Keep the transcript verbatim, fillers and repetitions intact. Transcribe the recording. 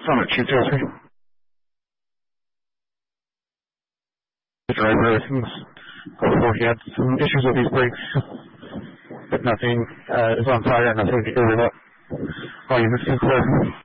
Summit two zero three. The driver before he had some issues with his brakes, but nothing uh, is on fire, nothing to worry about. All units is clear.